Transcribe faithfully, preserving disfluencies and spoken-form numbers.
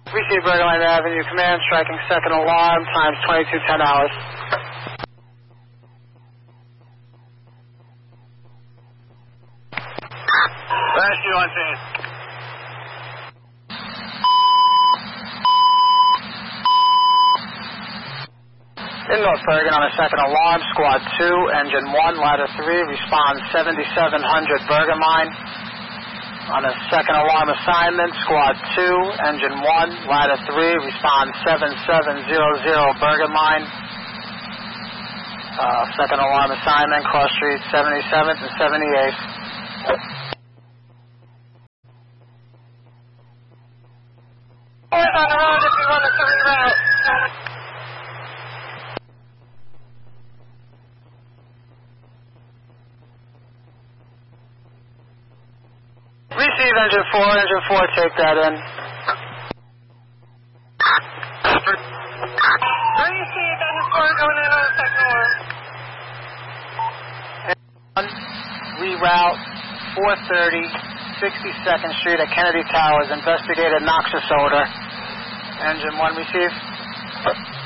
Receive Bergenline Avenue, command striking second alarm, times twenty-two ten hours. Rescue on scene. In North Bergen on a second alarm, squad two, engine one, ladder three, respond seventy-seven hundred Bergen line. On a second alarm assignment, squad two, engine one, ladder three, respond seventy-seven hundred Bergen line. Uh, second alarm assignment, cross street seventy-seventh and seventy-eighth. Boys on the road if you want us to reroute. Receive engine four, engine four, take that in. Receive engine four going in on the second alarm. Reroute four thirty, sixty-second Street at Kennedy Towers. Investigated noxious odor. Engine one, receive.